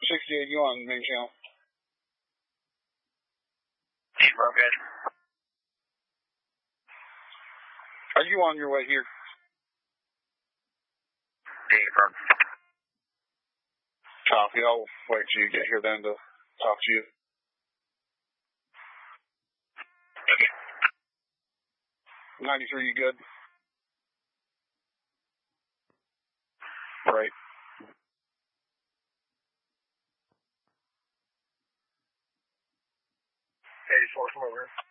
68, you on main channel? Bro, good. Are you on your way here? Bro. Copy. I'll wait till you get here then to talk to you. Okay. 93, you good? Right. 84, come over.